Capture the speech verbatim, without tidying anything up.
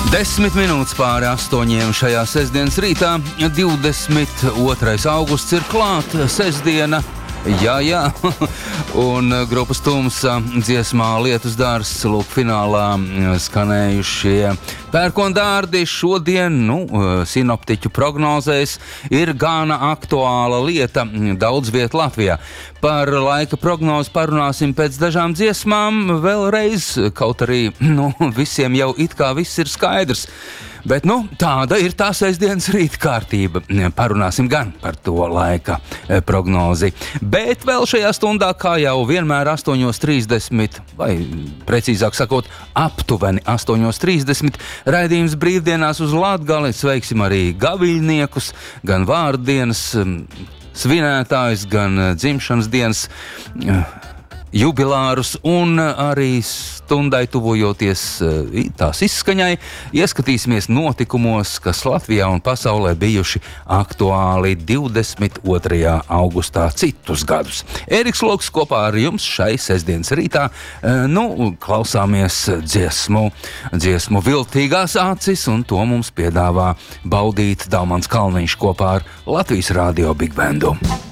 Desmit minūtes pāri astoņiem šajā sestdienas rītā, divdesmit otrais augusts ir klāt, sestdiena, jā, jā, un grupas Tumsa dziesmā Lietus dārs, lūk, finālā skanējušie pērkondārdi šodien, nu, sinoptiķu prognozēs ir gana aktuāla lieta daudz viet Latvijā. Par laika prognozi parunāsim pēc dažām dziesmām vēlreiz, kaut arī, nu, visiem jau it kā viss ir skaidrs. Bet, nu, tāda ir tā sestdienas rīta kārtība. Parunāsim gan par to laika prognozi. Bet vēl šajā stundā, kā jau vienmēr astoņos trīsdesmit, vai precīzāk sakot, aptuveni astoņos trīsdesmit, raidījums brīvdienās uz Latgali. Sveiksim arī gaviļniekus, gan vārdienas svinētājus, gan dzimšanas dienas jubilārus, un arī stundai tuvojoties tās izskaņai, ieskatīsimies notikumos, kas Latvijā un pasaulē bijuši aktuāli divdesmit otrajā augustā citus gadus. Ēriks Loks kopā ar jums šai sestdienas rītā, nu, klausāmies dziesmu, dziesmu Viltīgās acis, un to mums piedāvā baudīt Daumans Kalniņš kopā ar Latvijas Radio Big Bandu.